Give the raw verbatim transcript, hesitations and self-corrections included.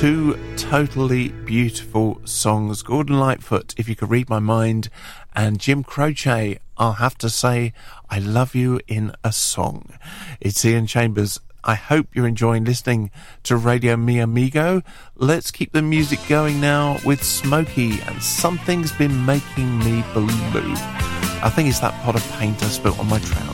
two totally beautiful songs. Gordon Lightfoot, If You Could Read My Mind, and Jim Croce, I'll Have to Say I Love You in a Song. It's Ian Chambers. I hope you're enjoying listening to Radio Mi Amigo. Let's keep the music going now with Smokey and Something's Been Making Me Blue. I think it's that pot of paint I spilt on my trousers.